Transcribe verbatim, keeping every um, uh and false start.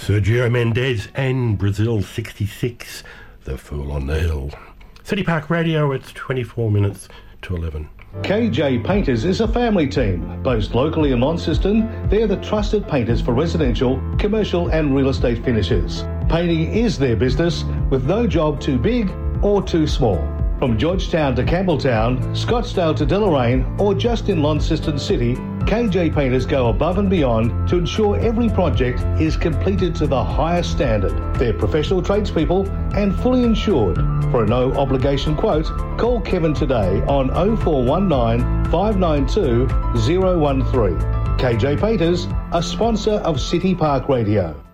Sergio Mendes and Brazil sixty-six, The Fool on the Hill. City Park Radio, it's twenty-four minutes to eleven. K J Painters is a family team. Based locally in Launceston, they're the trusted painters for residential, commercial and real estate finishes. Painting is their business, with no job too big or too small. From Georgetown to Campbelltown, Scottsdale to Deloraine, or just in Launceston City, K J Painters go above and beyond to ensure every project is completed to the highest standard. They're professional tradespeople and fully insured. For a no-obligation quote, call Kevin today on oh four one nine, five nine two, oh one three. K J Painters, a sponsor of City Park Radio.